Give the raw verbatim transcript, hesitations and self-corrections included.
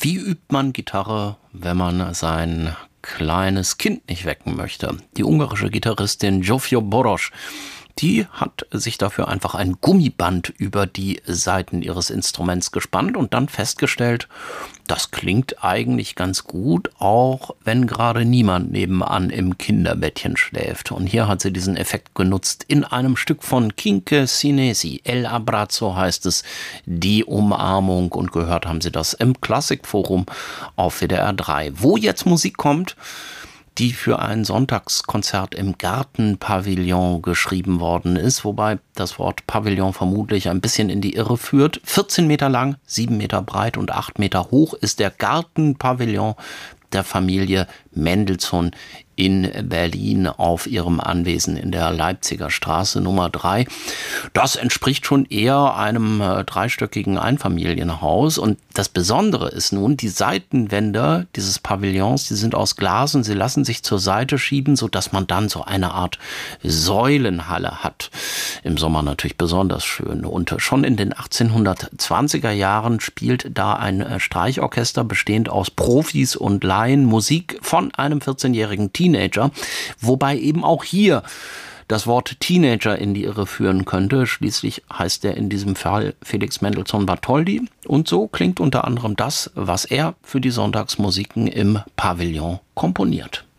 Wie übt man Gitarre, wenn man sein kleines Kind nicht wecken möchte? Die ungarische Gitarristin Zsófia Boros, die hat sich dafür einfach ein Gummiband über die Saiten ihres Instruments gespannt und dann festgestellt, das klingt eigentlich ganz gut, auch wenn gerade niemand nebenan im Kinderbettchen schläft. Und hier hat sie diesen Effekt genutzt in einem Stück von Kinke Sinesi. El Abrazo heißt es, die Umarmung. Und gehört haben Sie das im Klassikforum auf W D R drei. Wo jetzt Musik kommt, die für ein Sonntagskonzert im Gartenpavillon geschrieben worden ist, wobei das Wort Pavillon vermutlich ein bisschen in die Irre führt. vierzehn Meter lang, sieben Meter breit und acht Meter hoch ist der Gartenpavillon der Familie Mendelssohn in Berlin auf ihrem Anwesen in der Leipziger Straße Nummer drei. Das entspricht schon eher einem äh, dreistöckigen Einfamilienhaus. Und das Besondere ist nun, die Seitenwände dieses Pavillons, die sind aus Glas und sie lassen sich zur Seite schieben, sodass man dann so eine Art Säulenhalle hat. Im Sommer natürlich besonders schön. Und schon in den achtzehnhundertzwanziger Jahren spielt da ein Streichorchester bestehend aus Profis und Laien Musik von einem vierzehnjährigen Teenager, wobei eben auch hier das Wort Teenager in die Irre führen könnte. Schließlich heißt er in diesem Fall Felix Mendelssohn Bartholdy und so klingt unter anderem das, was er für die Sonntagsmusiken im Pavillon komponiert.